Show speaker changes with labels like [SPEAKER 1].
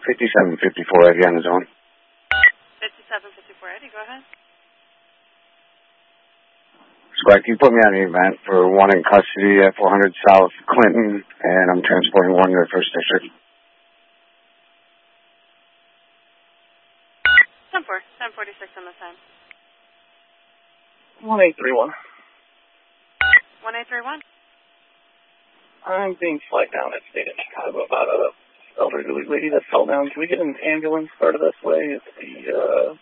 [SPEAKER 1] 5754 Eddie on his own.
[SPEAKER 2] 5754 Eddie, go ahead.
[SPEAKER 1] Squad, can you put me on the event for one in custody at 400 South Clinton, and I'm transporting one to the first district.
[SPEAKER 2] 1046 on the time.
[SPEAKER 3] 1831.
[SPEAKER 2] 1831.
[SPEAKER 3] I'm being flagged down at State in Chicago about a elderly lady that fell down. Can we get an ambulance part of this way? It's the